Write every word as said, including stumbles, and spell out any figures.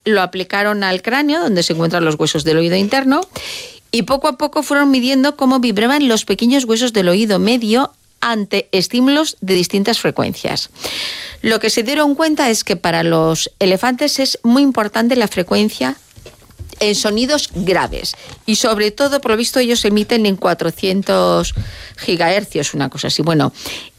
lo aplicaron al cráneo, donde se encuentran los huesos del oído interno, y poco a poco fueron midiendo cómo vibraban los pequeños huesos del oído medio ante estímulos de distintas frecuencias. Lo que se dieron cuenta es que para los elefantes es muy importante la frecuencia en sonidos graves, y sobre todo, por lo visto, ellos emiten en cuatrocientos gigahercios, una cosa así. Bueno,